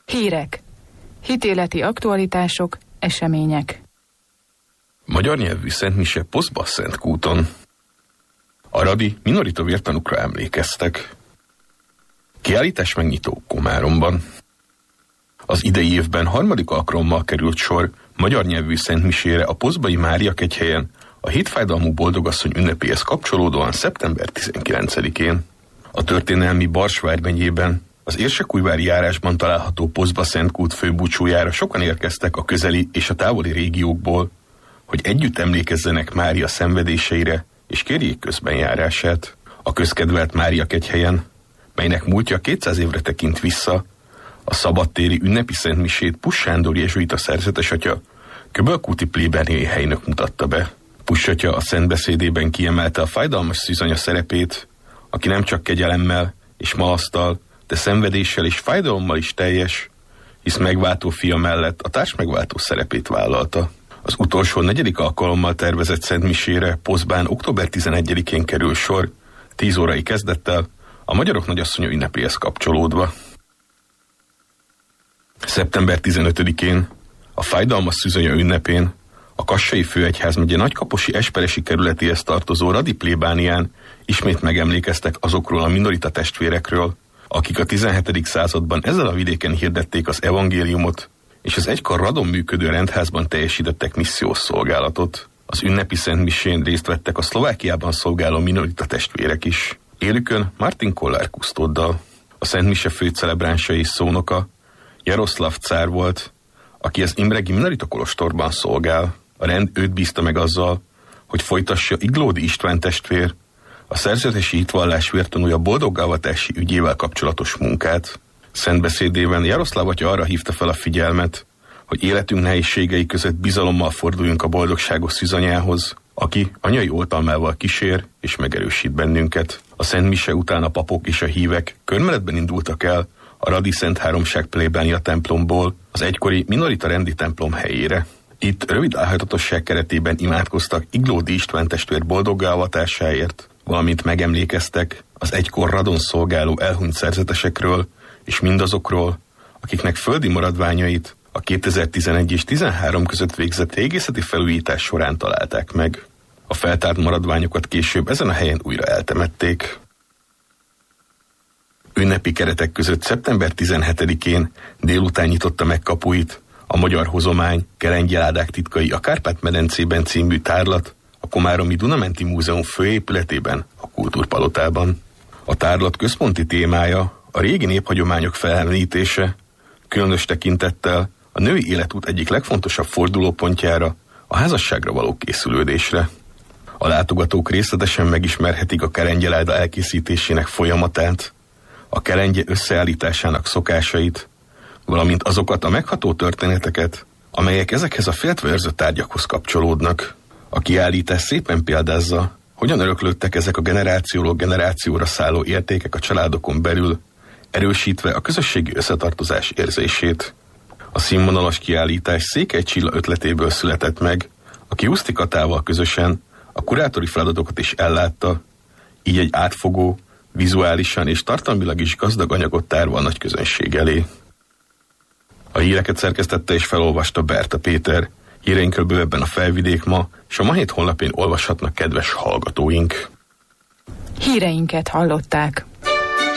Hírek. Hitéleti aktualitások, események. Magyar nyelvű szentmise Posztbasszent-kúton. A radi minorita vértanúkra emlékeztek. Kiállítás megnyitó Komáromban. Az idei évben harmadik alkalommal került sor magyar nyelvű szentmisére a Poszbai Mária kegyhelyen a Hétfájdalmú Boldogasszony ünnepéhez kapcsolódóan szeptember 19-én. A történelmi Bars vármegyében az Érsekújvári járásban található Posztbasszent-kút főbúcsújára sokan érkeztek a közeli és a távoli régiókból, hogy együtt emlékezzenek Mária szenvedéseire és kérjék közben járását. A közkedvelt Mária kegyhelyen, melynek múltja 200 évre tekint vissza, a szabadtéri ünnepi szentmisét Puss Sándor jezsuita szerzetes atya Köbölkúti plébániai helynök mutatta be. Puss atya a szentbeszédében kiemelte a fájdalmas szűzanya szerepét, aki nem csak kegyelemmel és malasztal, de szenvedéssel és fájdalommal is teljes, hisz megváltó fia mellett a társmegváltó szerepét vállalta. Az utolsó 4. alkalommal tervezett szentmisére Poszbán október 11-én kerül sor, 10 órai kezdettel, a Magyarok Nagyasszonya ünnepéhez kapcsolódva. Szeptember 15-én, a fájdalmas szűzanya ünnepén, a Kassai Főegyházmegye Nagykaposi Esperesi kerületéhez tartozó Radi plébánián ismét megemlékeztek azokról a minorita testvérekről, akik a 17. században ezen a vidéken hirdették az evangéliumot, és az egykor Radon működő rendházban teljesítettek missziós szolgálatot. Az ünnepi szentmisén részt vettek a Szlovákiában szolgáló minorita testvérek is. Élükön Martin Kollár kusztóddal. A szentmise főcelebránsa és szónoka Jaroszláv cár volt, aki az imregi minorita kolostorban szolgál. A rend őt bízta meg azzal, hogy folytassa Iglódi István testvér, a szerzetesi hitvallás vértanúja boldoggávatási ügyével kapcsolatos munkát. Szentbeszédében Jaroszláv atya arra hívta fel a figyelmet, hogy életünk nehézségei között bizalommal forduljunk a boldogságos szűzanyához, aki anyai oltalmával kísér és megerősít bennünket. A Szent Mise után a papok és a hívek körmeletben indultak el a Radi Szent Háromság plébánia templomból az egykori minorita rendi templom helyére. Itt rövid álhatatosság keretében imádkoztak Iglódi István testvér boldoggávatásáért, valamint megemlékeztek az egykor Radon szolgáló elhunyt szerzetesekről, és mindazokról, akiknek földi maradványait a 2011 és 13 között végzett régészeti felújítás során találták meg. A feltárt maradványokat később ezen a helyen újra eltemették. Ünnepi keretek között szeptember 17-én délután nyitotta meg kapuit a Magyar Hozomány, Kelengyeládák titkai a Kárpát-medencében című tárlat a Komáromi Dunamenti Múzeum főépületében, a Kultúrpalotában. A tárlat központi témája a régi néphagyományok felelenítése, különös tekintettel a női életút egyik legfontosabb fordulópontjára, a házasságra való készülődésre. A látogatók részletesen megismerhetik a kerengyeláda elkészítésének folyamatát, a kerengye összeállításának szokásait, valamint azokat a megható történeteket, amelyek ezekhez a féltve őrzött tárgyakhoz kapcsolódnak. A kiállítás szépen példázza, hogyan öröklődtek ezek a generációról generációra szálló értékek a családokon belül, erősítve a közösségi összetartozás érzését. A színvonalas kiállítás Székely Csilla ötletéből született meg, aki Juszti Katával közösen a kurátori feladatokat is ellátta, így egy átfogó, vizuálisan és tartalmilag is gazdag anyagot tárva a nagy közönség elé. A híreket szerkesztette és felolvasta Berta Péter. Híreinkről bővebben a Felvidék ma, és a Ma Hét honlapján olvashatnak kedves hallgatóink. Híreinket hallották.